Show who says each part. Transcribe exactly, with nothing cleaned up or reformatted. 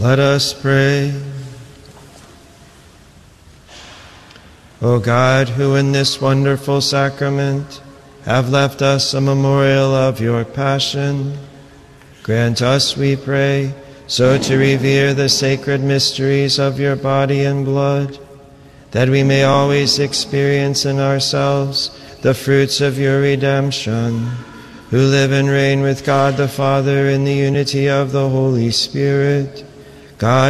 Speaker 1: Let us pray. O God, who in this wonderful sacrament have left us a memorial of your passion, grant us, we pray, so to revere the sacred mysteries of your body and blood, that we may always experience in ourselves the fruits of your redemption, who live and reign with God the Father in the unity of the Holy Spirit, God